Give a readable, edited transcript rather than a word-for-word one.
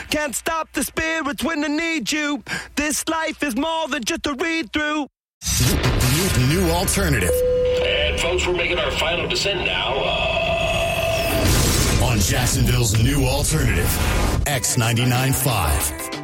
Can't stop the spirits when they need you. This life is more than just a read-through. New alternative. And folks, we're making our final descent now. On Jacksonville's new alternative, X99.5.